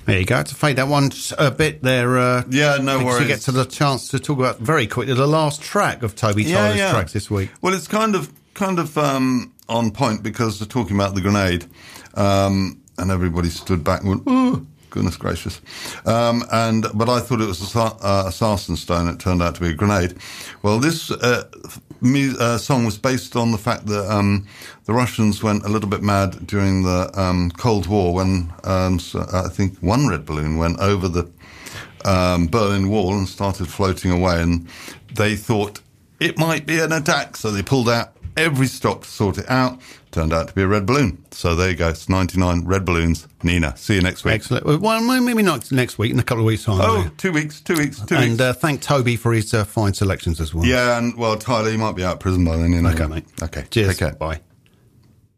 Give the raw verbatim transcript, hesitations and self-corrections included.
There you go. To fade that one a bit there. Uh, yeah, no worries. To get to the chance to talk about very quickly the last track of Toby yeah, Tyler's yeah. tracks this week. Well, it's kind of kind of um, on point because they're talking about the grenade, um, and everybody stood back and went, "Oh, goodness gracious!" Um, and but I thought it was a, uh, a sarsen stone. It turned out to be a grenade. Well, this uh, mu- uh, song was based on the fact that um, the Russians went a little bit mad during the um, Cold War when um, so I think one red balloon went over the um, Berlin Wall and started floating away, and they thought it might be an attack, so they pulled out every stop to sort it out. Turned out to be a red balloon. So there you go. It's ninety-nine red balloons. Nina, see you next week. Excellent. Well, maybe not next week, in a couple of weeks' time. Oh, maybe. two weeks, two weeks, two and, weeks. And uh, thank Toby for his uh, fine selections as well. Yeah, and, well, Tyler, you might be out of prison by then. You know. Okay, mate. Okay. Cheers. Take care. Bye.